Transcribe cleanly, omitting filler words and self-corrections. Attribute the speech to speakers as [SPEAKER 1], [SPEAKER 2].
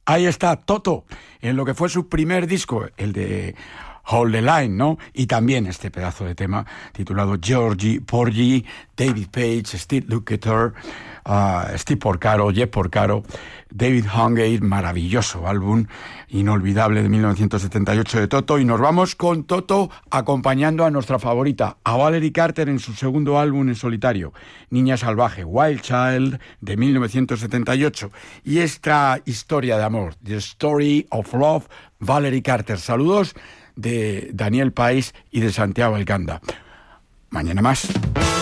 [SPEAKER 1] Ahí está Toto, en lo que fue su primer disco, el de Hold the Line, ¿no? Y también este pedazo de tema titulado Georgie Porgy, David Page, Steve Lukather, Steve Porcaro, Jeff Porcaro, David Hungate, maravilloso álbum, inolvidable de 1978 de Toto. Y nos vamos con Toto acompañando a nuestra favorita, a Valerie Carter en su segundo álbum en solitario, Niña Salvaje, Wild Child, de 1978. Y esta historia de amor, The Story of Love, Valerie Carter. Saludos de Daniel País y de Santiago Alcanda. Mañana más.